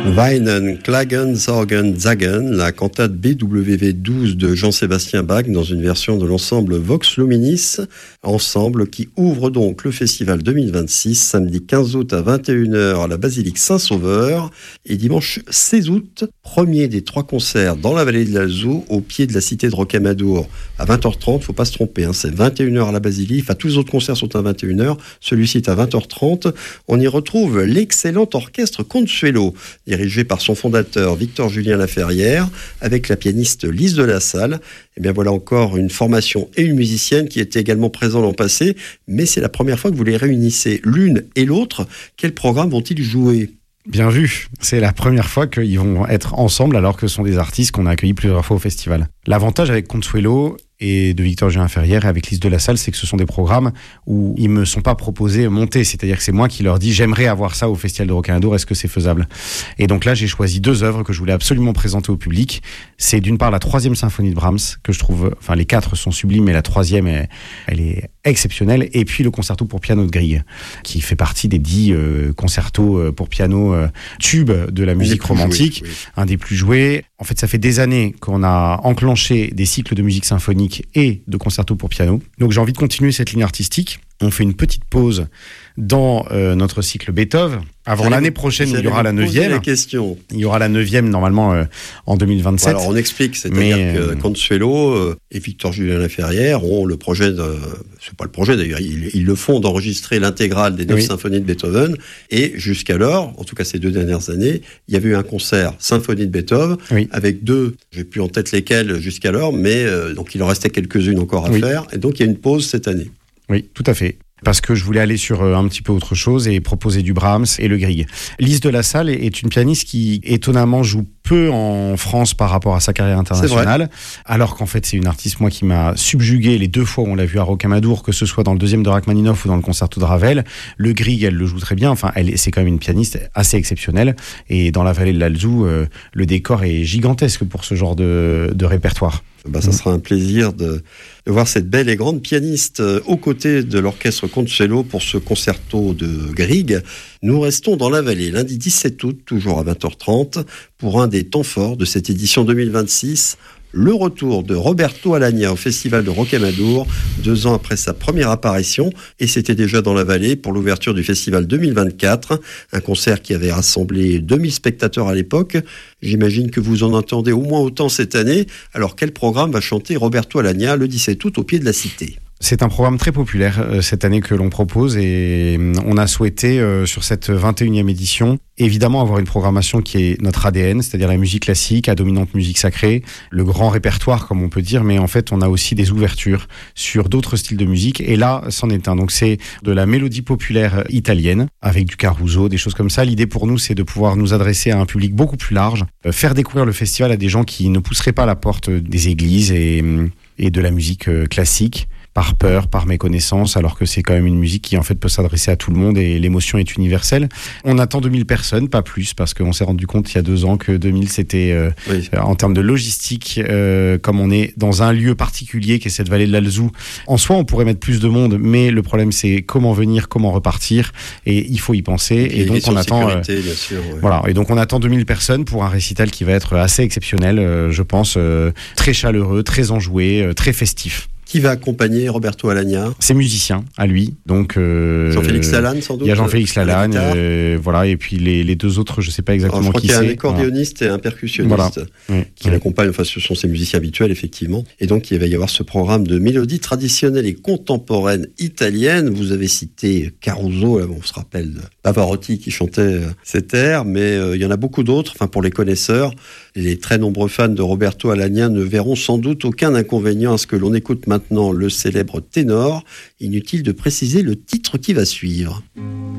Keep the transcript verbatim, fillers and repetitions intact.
Weinen, Klagen, Sorgen, Zagen, la cantate B W V douze de Jean-Sébastien Bach dans une version de l'ensemble Vox Luminis, ensemble qui ouvre donc le festival deux mille vingt-six, samedi quinze août à vingt et une heures à la basilique Saint-Sauveur et dimanche seize août, premier des trois concerts dans la vallée de l'Alzou, au pied de la cité de Rocamadour à vingt heures trente, faut pas se tromper, hein, c'est vingt et une heures à la basilique, enfin tous les autres concerts sont à vingt et une heures, celui-ci est à vingt heures trente. On y retrouve l'excellent orchestre Consuelo, dirigé par son fondateur Victor-Julien Laferrière, avec la pianiste Lise de la Salle. Et bien voilà encore une formation et une musicienne qui était également présent l'an passé, mais c'est la première fois que vous les réunissez l'une et l'autre. Quel programme vont-ils jouer ? Bien vu, c'est la première fois qu'ils vont être ensemble alors que ce sont des artistes qu'on a accueillis plusieurs fois au festival. L'avantage avec Consuelo et de Victor-Julien Laferrière et avec Lise de la Salle, c'est que ce sont des programmes où ils me sont pas proposés monter, c'est-à-dire que c'est moi qui leur dis j'aimerais avoir ça au Festival de Rocamadour, est-ce que c'est faisable ? Et donc là j'ai choisi deux œuvres que je voulais absolument présenter au public. C'est d'une part la troisième symphonie de Brahms, que je trouve, enfin les quatre sont sublimes, mais la troisième est, elle est exceptionnelle, et puis le concerto pour piano de Grieg, qui fait partie des dix euh, concertos pour piano euh, tubes de la musique romantique, joués, oui. Un des plus joués. En fait, ça fait des années qu'on a enclenché des cycles de musique symphonique et de concerto pour piano. Donc j'ai envie de continuer cette ligne artistique. On fait une petite pause dans euh, notre cycle Beethoven. Avant l'année prochaine, où il y aura la neuvième. La question. Il y aura la neuvième, normalement, euh, en deux mille vingt-sept. Alors, on explique. C'est-à-dire mais, que euh... Consuelo euh, et Victor-Julien Laferrière ont le projet de... C'est pas le projet, d'ailleurs. Ils, ils le font d'enregistrer l'intégrale des neuf oui. symphonies de Beethoven. Et jusqu'alors, en tout cas ces deux dernières années, il y avait eu un concert symphonie de Beethoven oui. avec deux, j'ai plus en tête lesquels jusqu'alors, mais euh, donc il en restait quelques-unes encore à oui. faire. Et donc, il y a une pause cette année. Oui, tout à fait. Parce que je voulais aller sur un petit peu autre chose et proposer du Brahms et le Grieg. Lise de la Salle est une pianiste qui, étonnamment, joue peu en France par rapport à sa carrière internationale, alors qu'en fait, c'est une artiste, moi, qui m'a subjugué les deux fois où on l'a vue à Rocamadour, que ce soit dans le deuxième de Rachmaninoff ou dans le concerto de Ravel. Le Grieg, elle le joue très bien. Enfin, elle, c'est quand même une pianiste assez exceptionnelle. Et dans la vallée de l'Alzou, euh, le décor est gigantesque pour ce genre de, de répertoire. Bah, ça sera un plaisir de, de voir cette belle et grande pianiste euh, aux côtés de l'orchestre Consuelo pour ce concerto de Grieg. Nous restons dans la vallée lundi dix-sept août, toujours à vingt heures trente, pour un des temps forts de cette édition deux mille vingt-six, le retour de Roberto Alagna au Festival de Rocamadour, deux ans après sa première apparition, et c'était déjà dans la vallée pour l'ouverture du Festival deux mille vingt-quatre, un concert qui avait rassemblé deux mille spectateurs à l'époque. J'imagine que vous en entendez au moins autant cette année. Alors quel programme va chanter Roberto Alagna le dix-sept août au pied de la Cité ? C'est un programme très populaire euh, cette année que l'on propose et euh, on a souhaité euh, sur cette vingt et unième édition évidemment avoir une programmation qui est notre A D N, c'est-à-dire la musique classique à dominante musique sacrée, le grand répertoire comme on peut dire, mais en fait on a aussi des ouvertures sur d'autres styles de musique et là c'en est un. Donc c'est de la mélodie populaire italienne avec du Caruso, des choses comme ça. L'idée pour nous c'est de pouvoir nous adresser à un public beaucoup plus large, euh, faire découvrir le festival à des gens qui ne pousseraient pas la porte des églises et, et de la musique euh, classique. Par peur, par méconnaissance, alors que c'est quand même une musique qui en fait peut s'adresser à tout le monde et l'émotion est universelle. On attend deux mille personnes, pas plus, parce qu'on s'est rendu compte il y a deux ans que deux mille c'était euh, oui. euh, en termes de logistique, euh, comme on est dans un lieu particulier qui est cette vallée de l'Alzou. En soi, on pourrait mettre plus de monde, mais le problème c'est comment venir, comment repartir, et il faut y penser. Et, et donc on attend, euh, bien sûr, ouais. voilà. Et donc on attend deux mille personnes pour un récital qui va être assez exceptionnel, euh, je pense, euh, très chaleureux, très enjoué, euh, très festif. Qui va accompagner Roberto Alagna ? C'est musicien à lui, donc euh, Jean-Félix Lalanne sans doute. Il y a Jean-Félix Lalanne, euh, voilà, et puis les, les deux autres, je sais pas exactement Alors, je crois qui qu'il y a c'est. un accordéoniste voilà. et un percussionniste voilà. qui oui. l'accompagnent. Enfin, ce sont ses musiciens habituels effectivement. Et donc il va y avoir ce programme de mélodies traditionnelles et contemporaines italiennes. Vous avez cité Caruso, là, on se rappelle de Pavarotti qui chantait euh, cet air, mais euh, il y en a beaucoup d'autres. Enfin, pour les connaisseurs, les très nombreux fans de Roberto Alagna ne verront sans doute aucun inconvénient à ce que l'on écoute maintenant le célèbre ténor. Inutile de préciser le titre qui va suivre.